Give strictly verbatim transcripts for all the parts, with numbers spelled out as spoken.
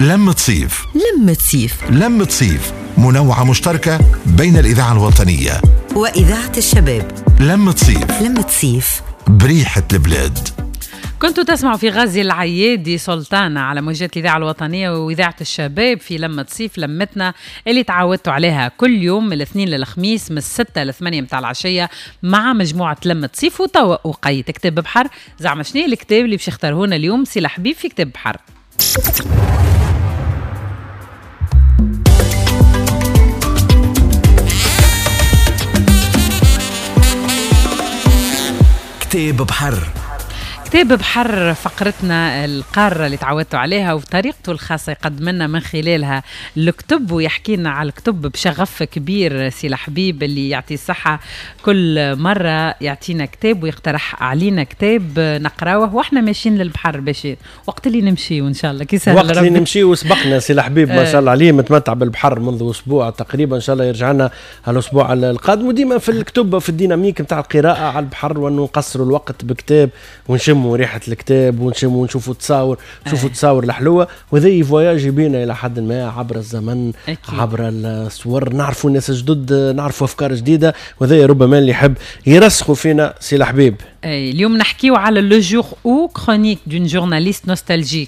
لمة صيف. لمة صيف. لمة صيف منوعة مشتركة بين الإذاعة الوطنية وإذاعة الشباب. لمة صيف. لمة صيف بريحة البلاد. كنتوا تسمعوا في غازي العيادي سلطانة على موجات الإذاعة الوطنية وإذاعة الشباب في لمة صيف، لمتنا اللي تعودتوا عليها كل يوم من الاثنين للخميس من الستة لثمانية متاع العشية مع مجموعة لمة صيف. وتوا وقيت كتاب بحر. زعما شنو الكتاب اللي باش يختارونا اليوم سي لحبيب في كتاب بحر؟ كتاب بحر. كتاب بحر فقرتنا القارة اللي تعودتوا عليها وطريقته الخاصة يقدم لنا من خلالها الكتب ويحكي لنا على الكتب بشغف كبير. سي لحبيب اللي يعطي الصحة كل مرة يعطينا كتاب ويقترح علينا كتاب نقراوه واحنا ماشيين للبحر باش وقت اللي نمشي وإن شاء الله كي سهل وقت اللي نمشي وسبقنا. سي لحبيب ما شاء الله عليه متمتع بالبحر منذ أسبوع تقريبا، إن شاء الله يرجع لنا هالأسبوع القادم. وديما في الكتب في الديناميك متاع القراءة على البحر وأنه نقصروا الوقت بكتاب ونشم وريحة الكتاب ونشم ونشوفوا تصاور نشوفوا تصاور الحلوة، وذي فواياج بينا إلى حد ما عبر الزمن أكيد. عبر الصور نعرفوا ناس جدد، نعرفوا أفكار جديدة، وذي ربما اللي يحب يرسخوا فينا. سي لحبيب أي اليوم نحكيو على لو جور أو كرونيك دون جورناليست نوستالجيك.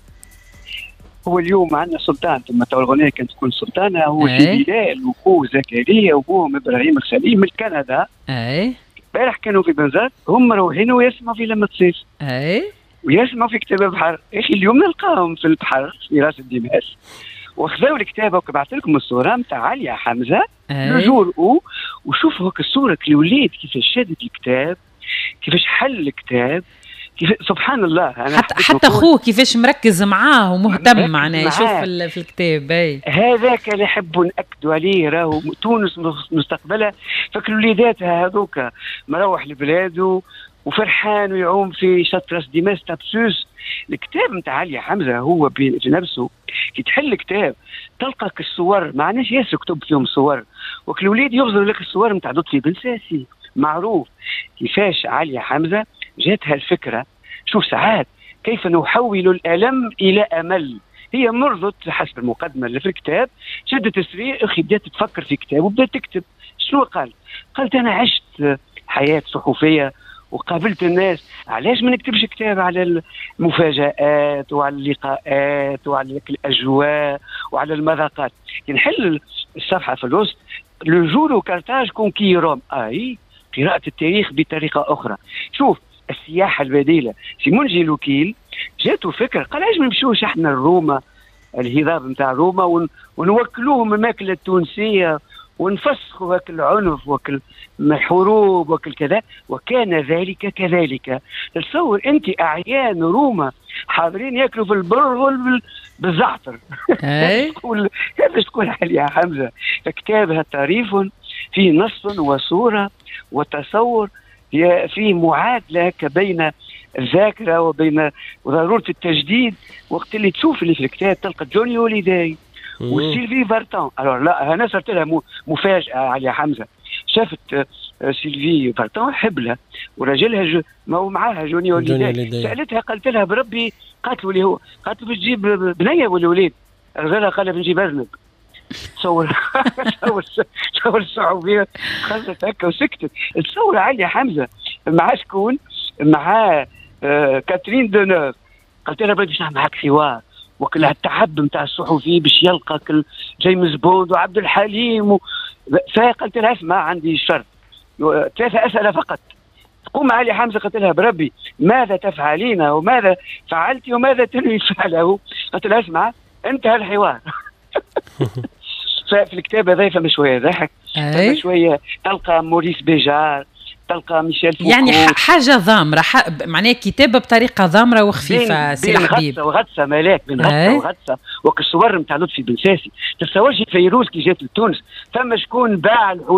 هو اليوم عندنا سلطان ثم الغنية كانت تكون سلطانة هو في بلال وخو زكريا وابوهم إبراهيم الخليل من كندا. أي امبارح كانوا في بنزرت هم روحين ويسمعوا في لمة صيف. اي ويسمعوا في كتاب البحر. يا اخي اليوم نلقاهم في البحر في راس الدماس واخذوا الكتاب وكبعت لكم الصوره نتاع عليا حمزه لجور او وشوفوا هيك الصوره الوليد كيفاش شادت الكتاب كيفاش حل الكتاب كيف سبحان الله. أنا حتى حتى اخوه كيفاش مركز معاه ومهتم معناه يشوف في الكتاب. اي هذاك اللي يحبوا ناكدوا عليه راهو تونس مستقبلها. فكر وليداتها هذوك مروح لبلاده وفرحان ويعوم في شط راس ديماس تابسوس. الكتاب نتاع علي حمزه هو في نفسه كي تحل كتاب تلقى الصور معناش ياسر كتب فيهم صور وكل الوليد يغزر لك الصور نتاع لطفي بن ساسي. معروف كيفاش علي حمزه جاتها الفكرة. شوف ساعات كيف نحول الألم إلى أمل. هي مرضت حسب المقدمة اللي في الكتاب شدت السرير أخي بدأت تفكر في كتاب وبدأت تكتب. شنو قال؟ قالت أنا عشت حياة صحفية وقابلت الناس، علاش ما نكتبش كتاب على المفاجآت وعلى اللقاءات وعلى الأجواء وعلى المذاقات. نحل الصفحة في الوسط لو جور كارتاج كونكي روم. أي قراءة التاريخ بطريقة أخرى. شوف السياحة البديلة. سي منجي لوكيل جاته فكرة قال علاش ما نمشيوش احنا لروما الهضاب نتاع روما ون... ونوكلوهم الماكلة التونسية ونفسخوا هاك العنف وكل الحروب وكل كذا. وكان ذلك كذلك. تصور انت اعيان روما حاضرين ياكلوا في البر بالزعتر. تقول كيفاش تقول عليها حمزة. فكتابها طريف فيه نص وصورة وتصور فيه معادلة بين الذاكرة وبين ضرورة التجديد. وقت اللي تشوف اللي في الكتاب تلقى جوني هوليداي وسيلفي فارتان. ألور لا أنا صرت لها مفاجأة على حمزة. شافت سيلفي فارتان حبلها ورجلها جو ما هو معاها جوني هوليداي. سألتها قالت لها بربي قاتلوا لي هو قالت باش تجيب بنية ولا وليد؟ رجلها قال بنجيب أذنب. تصور تصور تصور الصعوبية خلصت هكا وسكتت. تصور علي حمزة مع شكون؟ مع آه كاترين دونوف. قلت لها بدي نعمل معك حوار وكل التعب نتاع الصحفي باش يلقى كل جيمس بوند وعبد الحليم و... فقلت لها اسمع عندي شرط ثلاثة أسئلة فقط. تقوم علي حمزة قلت لها بربي ماذا تفعلين وماذا فعلت وماذا تنوي فعله؟ قلت لها اسمع انتهى الحوار. ففي الكتاب هذا فما شويه ضحك فما شويه تلقى موريس بيجار تلقى ميشيل فوكو. يعني حاجه ضامره ح... معناه كتابه بطريقه ضامره وخفيفه. سي لحبيب غطسه وغطسه ملاك بين غطسه وغطسه وكالصور نتاع لطفي بن ساسي. تصورش فيروز كي جات لتونس فما شكون باع